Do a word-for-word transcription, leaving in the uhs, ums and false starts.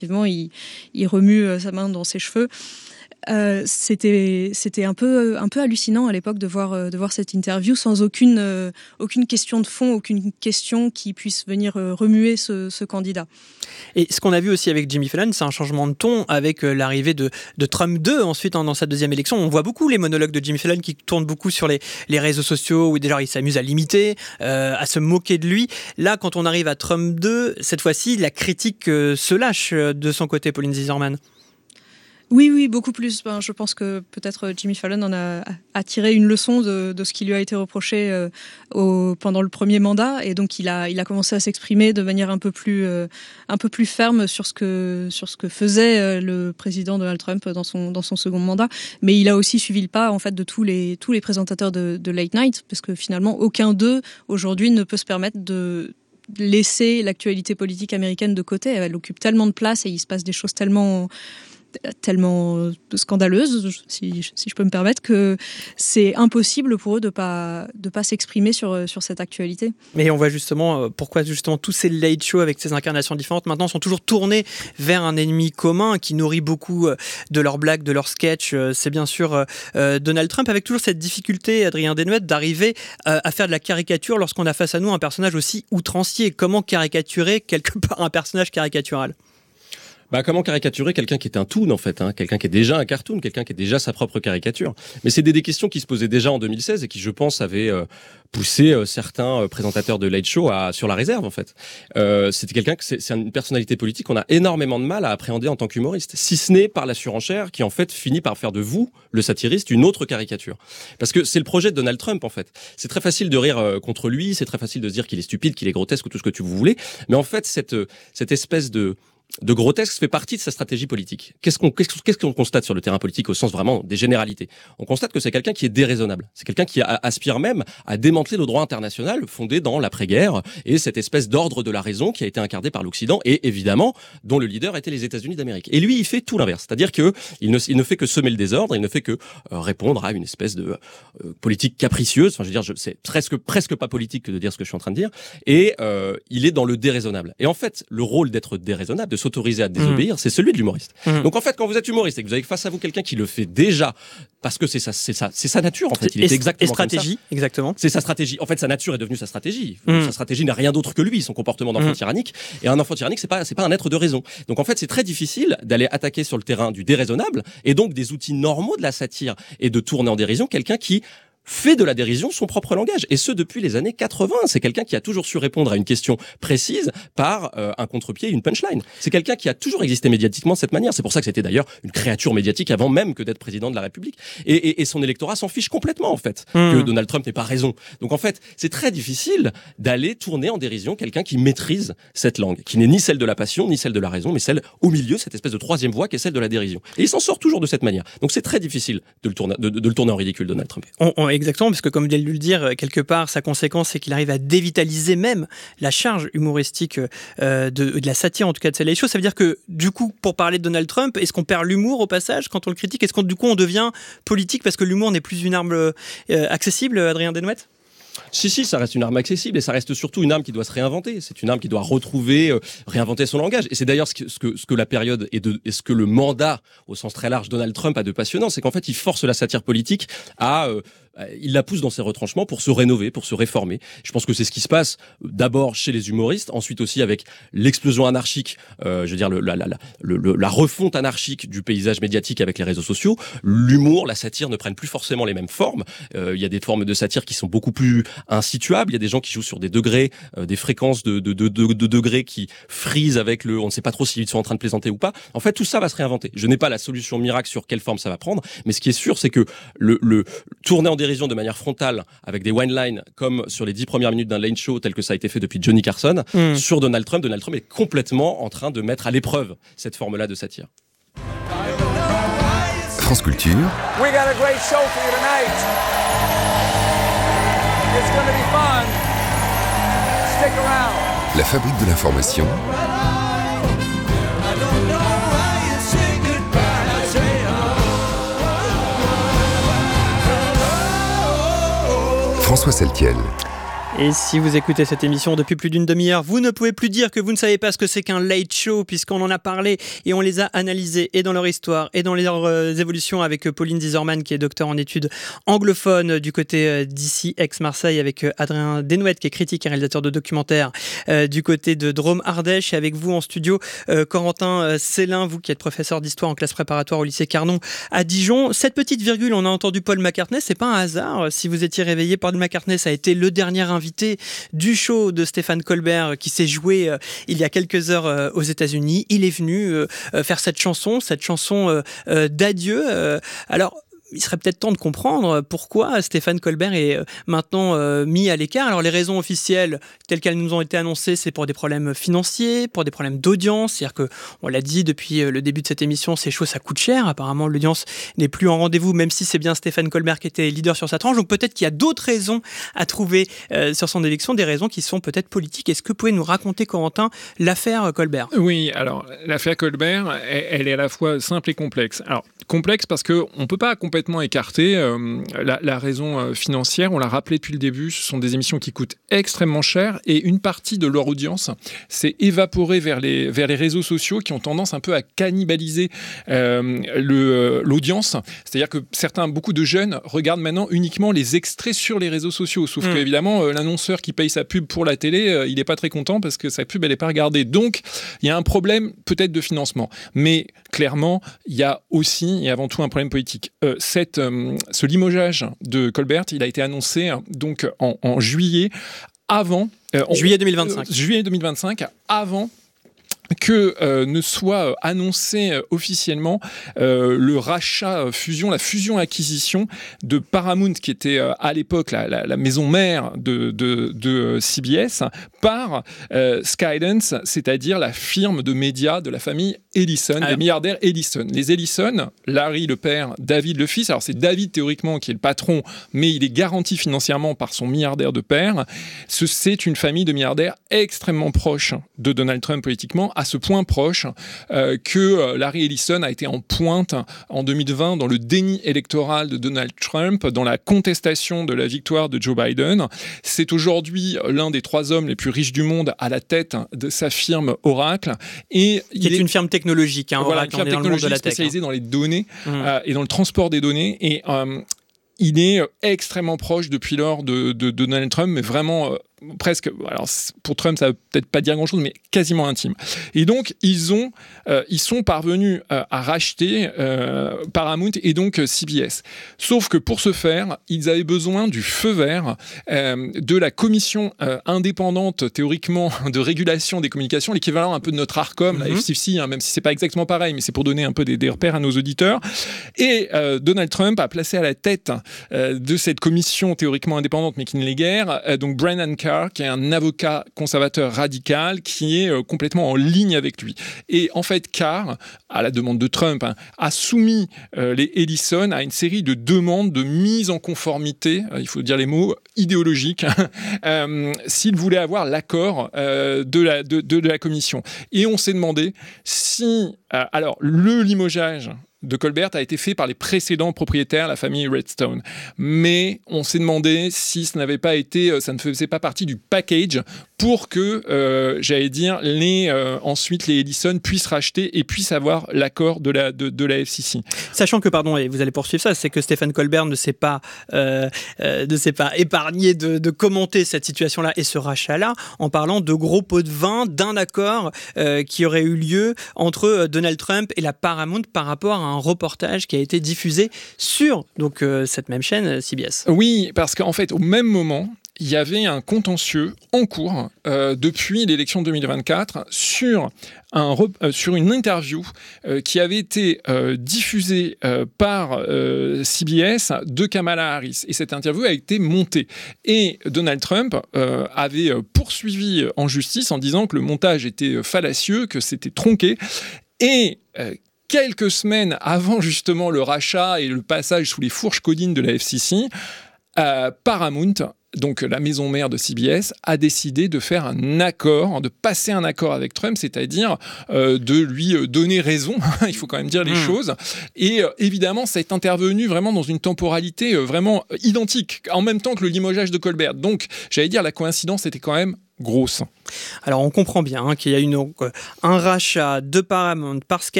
effectivement, il, il remue sa main dans ses cheveux. Euh, c'était c'était un peu un peu hallucinant à l'époque de voir de voir cette interview sans aucune euh, aucune question de fond, aucune question qui puisse venir euh, remuer ce, ce candidat. Et ce qu'on a vu aussi avec Jimmy Fallon, c'est un changement de ton avec euh, l'arrivée de, de Trump deux ensuite hein, dans sa deuxième élection. On voit beaucoup les monologues de Jimmy Fallon qui tournent beaucoup sur les, les réseaux sociaux où déjà il s'amuse à l'imiter, euh, à se moquer de lui. Là, quand on arrive à Trump deux, cette fois-ci, la critique euh, se lâche de son côté, Pauline Zizerman. Oui, oui, beaucoup plus. Ben, je pense que peut-être Jimmy Fallon en a, a tiré une leçon de, de ce qui lui a été reproché euh, au, pendant le premier mandat, et donc il a, il a commencé à s'exprimer de manière un peu plus, euh, un peu plus ferme sur ce que, sur ce que faisait euh, le président Donald Trump dans son, dans son second mandat. Mais il a aussi suivi le pas en fait de tous les, tous les présentateurs de, de late night, parce que finalement aucun d'eux aujourd'hui ne peut se permettre de laisser l'actualité politique américaine de côté. Elle occupe tellement de place et il se passe des choses tellement tellement scandaleuse, si, si je peux me permettre, que c'est impossible pour eux de pas de pas s'exprimer sur sur cette actualité. Mais on voit justement pourquoi justement tous ces late shows avec ces incarnations différentes maintenant sont toujours tournés vers un ennemi commun qui nourrit beaucoup de leurs blagues, de leurs sketchs. C'est bien sûr euh, Donald Trump, avec toujours cette difficulté, Adrien Desnouettes, d'arriver euh, à faire de la caricature lorsqu'on a face à nous un personnage aussi outrancier. Comment caricaturer quelque part un personnage caricatural ? Bah, comment caricaturer quelqu'un qui est un toon, en fait, hein, quelqu'un qui est déjà un cartoon, quelqu'un qui est déjà sa propre caricature. Mais c'est des, des questions qui se posaient déjà en deux mille seize et qui, je pense, avaient euh, poussé euh, certains euh, présentateurs de Late Show à, sur la réserve, en fait. Euh, c'était quelqu'un que c'est, c'est une personnalité politique qu'on a énormément de mal à appréhender en tant qu'humoriste, si ce n'est par la surenchère qui, en fait, finit par faire de vous, le satiriste, une autre caricature. Parce que c'est le projet de Donald Trump, en fait. C'est très facile de rire euh, contre lui, c'est très facile de se dire qu'il est stupide, qu'il est grotesque ou tout ce que tu vous voulez. Mais en fait, cette, cette espèce de de grotesque fait partie de sa stratégie politique. Qu'est-ce qu'on, qu'est-ce, qu'est-ce qu'on constate sur le terrain politique au sens vraiment des généralités ? On constate que c'est quelqu'un qui est déraisonnable. C'est quelqu'un qui a, aspire même à démanteler le droit international fondé dans l'après-guerre et cette espèce d'ordre de la raison qui a été incarné par l'Occident et évidemment dont le leader était les États-Unis d'Amérique. Et lui, il fait tout l'inverse. C'est-à-dire que il ne, il ne fait que semer le désordre, il ne fait que euh, répondre à une espèce de euh, politique capricieuse. Enfin, je veux dire, je, c'est presque, presque pas politique que de dire ce que je suis en train de dire. Et euh, il est dans le déraisonnable. Et en fait, le rôle d'être déraisonnable, de s'autoriser à désobéir, mmh. c'est celui de l'humoriste. Mmh. Donc en fait, quand vous êtes humoriste et que vous avez face à vous quelqu'un qui le fait déjà, parce que c'est sa, c'est sa, c'est sa nature en fait, il est exactement et stratégie, comme ça. Exactement. C'est sa stratégie. En fait, sa nature est devenue sa stratégie. Mmh. Sa stratégie n'a rien d'autre que lui, son comportement d'enfant mmh. tyrannique. Et un enfant tyrannique, c'est pas, c'est pas un être de raison. Donc en fait, c'est très difficile d'aller attaquer sur le terrain du déraisonnable et donc des outils normaux de la satire et de tourner en dérision quelqu'un qui fait de la dérision son propre langage. Et ce, depuis les années quatre-vingts. C'est quelqu'un qui a toujours su répondre à une question précise par euh, un contre-pied et une punchline. C'est quelqu'un qui a toujours existé médiatiquement de cette manière. C'est pour ça que c'était d'ailleurs une créature médiatique avant même que d'être président de la République. Et, et, et son électorat s'en fiche complètement, en fait, mmh. que Donald Trump n'ait pas raison. Donc, en fait, c'est très difficile d'aller tourner en dérision quelqu'un qui maîtrise cette langue, qui n'est ni celle de la passion, ni celle de la raison, mais celle au milieu, cette espèce de troisième voie qui est celle de la dérision. Et il s'en sort toujours de cette manière. Donc, c'est très difficile de le tourner, de, de le tourner en ridicule, Donald Trump. On, on, Exactement, parce que comme vient de le dire, quelque part, sa conséquence, c'est qu'il arrive à dévitaliser même la charge humoristique euh, de, de la satire, en tout cas de celle-là. Ça veut dire que, du coup, pour parler de Donald Trump, est-ce qu'on perd l'humour au passage quand on le critique ? Est-ce qu'on, du coup, on devient politique parce que l'humour n'est plus une arme euh, accessible, Adrien Desnouettes ? Si, si, ça reste une arme accessible et ça reste surtout une arme qui doit se réinventer. C'est une arme qui doit retrouver, euh, réinventer son langage. Et c'est d'ailleurs ce que, ce que, ce que la période et, de, et ce que le mandat, au sens très large, Donald Trump a de passionnant, c'est qu'en fait, il force la satire politique à... Euh, il la pousse dans ses retranchements pour se rénover, pour se réformer. Je pense que c'est ce qui se passe d'abord chez les humoristes, ensuite aussi avec l'explosion anarchique, euh, je veux dire le, la, la, la, le, la refonte anarchique du paysage médiatique avec les réseaux sociaux. L'humour, la satire ne prennent plus forcément les mêmes formes. Euh, il y a des formes de satire qui sont beaucoup plus insituables. Il y a des gens qui jouent sur des degrés, euh, des fréquences de, de, de, de, de degrés qui frisent avec le... On ne sait pas trop s'ils sont en train de plaisanter ou pas. En fait, tout ça va se réinventer. Je n'ai pas la solution miracle sur quelle forme ça va prendre, mais ce qui est sûr, c'est que le, le tourner en dérision de manière frontale avec des winelines comme sur les dix premières minutes d'un late show tel que ça a été fait depuis Johnny Carson mmh. sur Donald Trump. Donald Trump est complètement en train de mettre à l'épreuve cette forme-là de satire. France Culture. We got a great show for you tonight. It's going to be fun. Stick around. La fabrique de l'information. François Saltiel. Et si vous écoutez cette émission depuis plus d'une demi-heure, vous ne pouvez plus dire que vous ne savez pas ce que c'est qu'un late show, puisqu'on en a parlé et on les a analysés et dans leur histoire et dans leurs euh, évolutions avec Pauline Dizerman, qui est docteur en études anglophones du côté euh, d'ici, ex-Marseille, avec euh, Adrien Desnouettes, qui est critique et réalisateur de documentaires euh, du côté de Drôme-Ardèche, et avec vous en studio, euh, Corentin euh, Célin, vous qui êtes professeur d'histoire en classe préparatoire au lycée Carnon à Dijon. Cette petite virgule, on a entendu Paul McCartney, c'est pas un hasard. Si vous étiez réveillé, Paul McCartney, ça a été le dernier invité du show de Stéphane Colbert qui s'est joué euh, il y a quelques heures euh, aux États-Unis. Il est venu euh, faire cette chanson, cette chanson euh, euh, d'adieu. Euh, alors, il serait peut-être temps de comprendre pourquoi Stéphane Colbert est maintenant euh, mis à l'écart. Alors les raisons officielles telles qu'elles nous ont été annoncées, c'est pour des problèmes financiers, pour des problèmes d'audience. C'est-à-dire que, on l'a dit depuis le début de cette émission, ces shows ça coûte cher. Apparemment l'audience n'est plus en rendez-vous, même si c'est bien Stéphane Colbert qui était leader sur sa tranche. Donc peut-être qu'il y a d'autres raisons à trouver euh, sur son élection, des raisons qui sont peut-être politiques. Est-ce que vous pouvez nous raconter, Corentin, l'affaire Colbert ? Oui, alors l'affaire Colbert, elle, elle est à la fois simple et complexe. Alors complexe parce qu'on ne peut pas complètement écarter euh, la, la raison euh, financière. On l'a rappelé depuis le début, ce sont des émissions qui coûtent extrêmement cher et une partie de leur audience s'est évaporée vers les, vers les réseaux sociaux qui ont tendance un peu à cannibaliser euh, le, l'audience. C'est-à-dire que certains, beaucoup de jeunes regardent maintenant uniquement les extraits sur les réseaux sociaux. Sauf mmh. qu'évidemment, euh, l'annonceur qui paye sa pub pour la télé, euh, il n'est pas très content parce que sa pub, elle n'est pas regardée. Donc, il y a un problème peut-être de financement. Mais clairement, il y a aussi et avant tout un problème politique. Euh, cette, euh, ce limogeage de Colbert, il a été annoncé hein, donc en, en juillet, avant... Euh, en, juillet deux mille vingt-cinq. Euh, juillet deux mille vingt-cinq, avant... que euh, ne soit annoncé euh, officiellement euh, le rachat, euh, fusion, la fusion-acquisition de Paramount, qui était euh, à l'époque la, la, la maison mère de, de, de C B S, par euh, Skydance, c'est-à-dire la firme de médias de la famille Ellison, ah. des milliardaires Ellison. Les Ellison, Larry le père, David le fils, alors c'est David théoriquement qui est le patron, mais il est garanti financièrement par son milliardaire de père. Ce, c'est une famille de milliardaires extrêmement proche de Donald Trump politiquement, à ce point proche euh, que euh, Larry Ellison a été en pointe en deux mille vingt dans le déni électoral de Donald Trump, dans la contestation de la victoire de Joe Biden. C'est aujourd'hui l'un des trois hommes les plus riches du monde à la tête de sa firme Oracle. Et qui est, est une firme technologique, hein, voilà, Oracle, une firme technologique dans spécialisée hein. dans les données mmh. euh, et dans le transport des données. Et euh, il est extrêmement proche depuis lors de, de, de Donald Trump, mais vraiment... Euh, presque, alors pour Trump ça veut peut-être pas dire grand-chose, mais quasiment intime. Et donc ils ont, euh, ils sont parvenus euh, à racheter euh, Paramount et donc euh, C B S. Sauf que pour ce faire, ils avaient besoin du feu vert euh, de la commission euh, indépendante théoriquement de régulation des communications, l'équivalent un peu de notre ARCOM, mm-hmm. la F C C, hein, même si c'est pas exactement pareil, mais c'est pour donner un peu des, des repères à nos auditeurs. Et euh, Donald Trump a placé à la tête euh, de cette commission théoriquement indépendante, mais qui ne l'est guère, euh, donc Brennan Carr, qui est un avocat conservateur radical qui est euh, complètement en ligne avec lui. Et en fait, Carr, à la demande de Trump, hein, a soumis euh, les Ellison à une série de demandes de mise en conformité, euh, il faut dire les mots, idéologiques, euh, s'il voulait avoir l'accord euh, de, la, de, de, de la commission. Et on s'est demandé si... Euh, alors, le limogeage de Colbert a été fait par les précédents propriétaires, la famille Redstone. Mais on s'est demandé si ça n'avait pas été, ça ne faisait pas partie du package pour que, euh, j'allais dire, les, euh, ensuite les Ellison puissent racheter et puissent avoir l'accord de la, de, de la F C C. Sachant que, pardon, et vous allez poursuivre ça, c'est que Stéphane Colbert ne s'est pas, euh, euh, ne s'est pas épargné de, de commenter cette situation-là et ce rachat-là en parlant de gros pots de vin, d'un accord euh, qui aurait eu lieu entre Donald Trump et la Paramount par rapport à un reportage qui a été diffusé sur donc, euh, cette même chaîne C B S. Oui, parce qu'en fait, au même moment, il y avait un contentieux en cours euh, depuis l'élection deux mille vingt-quatre sur, un, euh, sur une interview euh, qui avait été euh, diffusée euh, par euh, C B S de Kamala Harris. Et cette interview a été montée. Et Donald Trump euh, avait poursuivi en justice en disant que le montage était fallacieux, que c'était tronqué. Et... Euh, Quelques semaines avant justement le rachat et le passage sous les fourches codines de la F C C, euh, Paramount donc la maison mère de C B S, a décidé de faire un accord, de passer un accord avec Trump, c'est-à-dire euh, de lui donner raison, il faut quand même dire les mmh. choses. Et euh, évidemment, ça est intervenu vraiment dans une temporalité euh, vraiment identique, en même temps que le limogeage de Colbert. Donc, j'allais dire, la coïncidence était quand même grosse. Alors, on comprend bien hein, qu'il y a eu une, euh, un rachat de Paramount par Sky